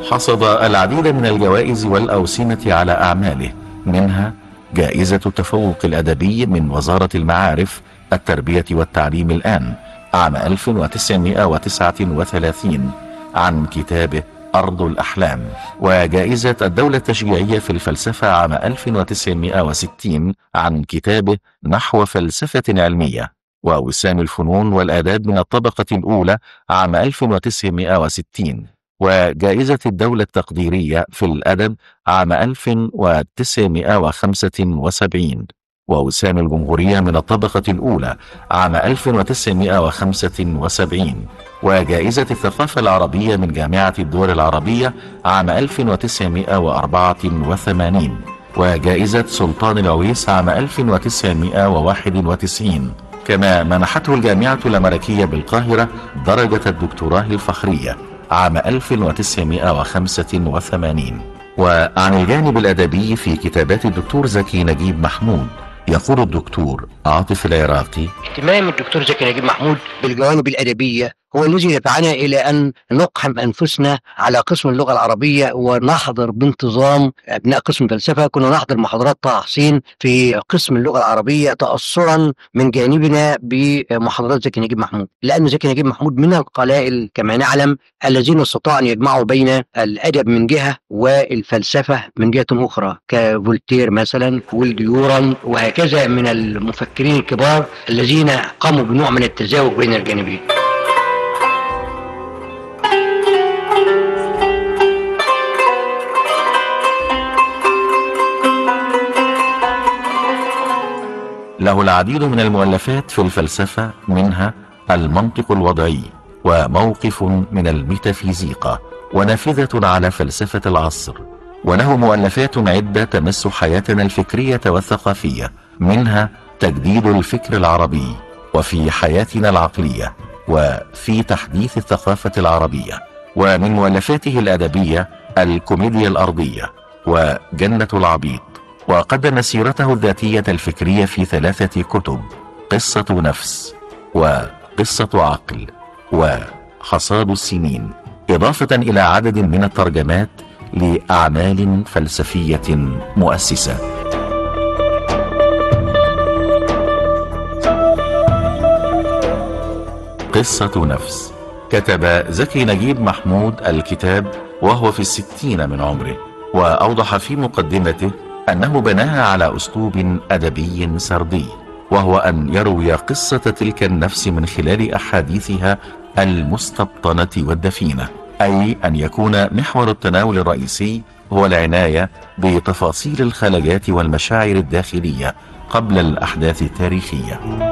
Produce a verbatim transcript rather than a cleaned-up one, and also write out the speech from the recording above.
حصد العديد من الجوائز والأوسمة على أعماله، منها جائزة التفوق الأدبي من وزارة المعارف التربية والتعليم الآن عام ألف وتسعمائة وتسعة وثلاثين عن كتابه أرض الأحلام، وجائزة الدولة التشجيعية في الفلسفة عام ألف وتسعمائة وستين عن كتابه نحو فلسفة علمية، ووسام الفنون والآداب من الطبقة الأولى عام ألف وتسعمائة وستين، وجائزة الدولة التقديرية في الأدب عام ألف وتسعمائة وخمسة وسبعين، ووسام الجمهورية من الطبقة الأولى عام ألف وتسعمائة وخمسة وسبعين، وجائزة الثقافة العربية من جامعة الدول العربية عام ألف وتسعمائة وأربعة وثمانين، وجائزة سلطان العويس عام ألف وتسعمائة وواحد وتسعين. كما منحته الجامعة الأمريكية بالقاهرة درجة الدكتوراه الفخرية عام ألف وتسعمائة وخمسة وثمانين. وعن الجانب الأدبي في كتابات الدكتور زكي نجيب محمود، يقول الدكتور عاطف العراقي: اهتمام الدكتور زكي نجيب محمود بالجوانب الأدبية هو الذي دفعنا إلى أن نقحم أنفسنا على قسم اللغة العربية ونحضر بانتظام. أبناء قسم الفلسفة كنا نحضر محاضرات طه حسين في قسم اللغة العربية تأثرا من جانبنا بمحاضرات زكي نجيب محمود، لأن زكي نجيب محمود من القلائل كما نعلم الذين استطاعوا أن يجمعوا بين الأدب من جهة والفلسفة من جهة أخرى، كفولتير مثلا والديوران وهكذا من المفكرين الكبار الذين قاموا بنوع من التزاوج بين الجانبين. له العديد من المؤلفات في الفلسفة، منها المنطق الوضعي، وموقف من الميتافيزيقا، ونافذة على فلسفة العصر. وله مؤلفات عدة تمس حياتنا الفكرية والثقافية، منها تجديد الفكر العربي، وفي حياتنا العقلية، وفي تحديث الثقافة العربية. ومن مؤلفاته الأدبية الكوميديا الأرضية وجنة العبيط. وقدم سيرته الذاتية الفكرية في ثلاثة كتب: قصة نفس، وقصة عقل، وحصاد السنين، إضافة إلى عدد من الترجمات لأعمال فلسفية مؤسسة. قصة نفس. كتب زكي نجيب محمود الكتاب وهو في الستين من عمره، وأوضح في مقدمته أنه بناها على أسلوب أدبي سردي، وهو أن يروي قصة تلك النفس من خلال أحاديثها المستبطنة والدفينة، أي أن يكون محور التناول الرئيسي هو العناية بتفاصيل الخلايات والمشاعر الداخلية قبل الأحداث التاريخية.